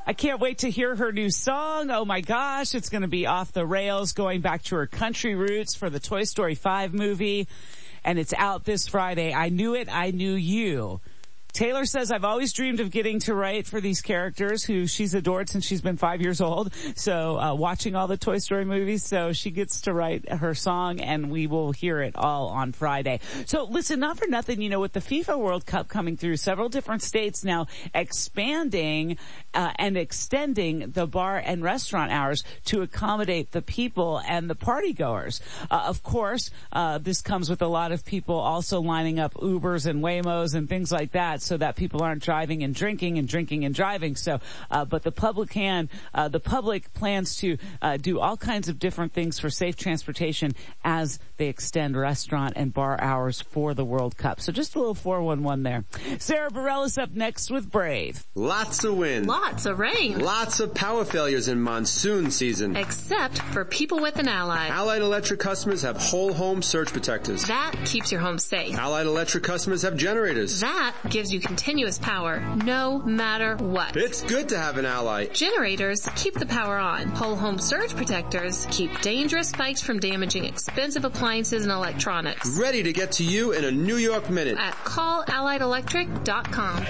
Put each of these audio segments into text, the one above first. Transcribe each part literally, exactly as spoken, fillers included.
I can't wait to hear her new song. Oh my gosh, it's going to be off the rails, going back to her country roots for the Toy Story five movie. And it's out this Friday. I Knew It, I Knew You. Taylor says, I've always dreamed of getting to write for these characters who she's adored since she's been five years old. So, uh, watching all the Toy Story movies. So she gets to write her song and we will hear it all on Friday. So listen, not for nothing, you know, with the FIFA World Cup coming through, several different states now expanding, uh, and extending the bar and restaurant hours to accommodate the people and the party goers. Uh, of course, uh, this comes with a lot of people also lining up Ubers and Waymos and things like that, so that people aren't driving and drinking and drinking and driving. So, uh, but the public can, uh, the public plans to, uh, do all kinds of different things for safe transportation as they extend restaurant and bar hours for the World Cup. So just a little four one one there. Sarah Bareilles up next with Brave. Lots of wind. Lots of rain. Lots of power failures in monsoon season. Except for people with an Allied. Allied Electric customers have whole home surge protectors. That keeps your home safe. Allied Electric customers have generators. That gives you continuous power, no matter what. It's good to have an ally. Generators keep the power on. Whole home surge protectors keep dangerous spikes from damaging expensive appliances and electronics. Ready to get to you in a New York minute. At call allied electric dot com.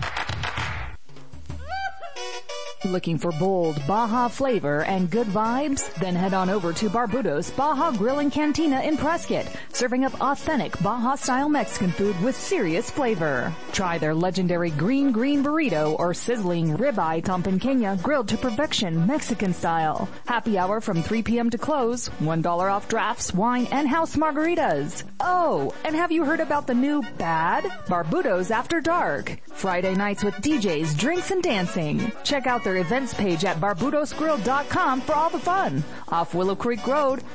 Looking for bold Baja flavor and good vibes? Then head on over to Barbudos Baja Grill and Cantina in Prescott, serving up authentic Baja-style Mexican food with serious flavor. Try their legendary green green burrito or sizzling ribeye tampanqueña grilled to perfection Mexican style. Happy hour from three p.m. to close. one dollar off drafts, wine, and house margaritas. Oh, and have you heard about the new Bad Barbudos After Dark? Friday nights with D Js, drinks, and dancing. Check out their events page at barbudos grill dot com for all the fun. Off Willow Creek Road,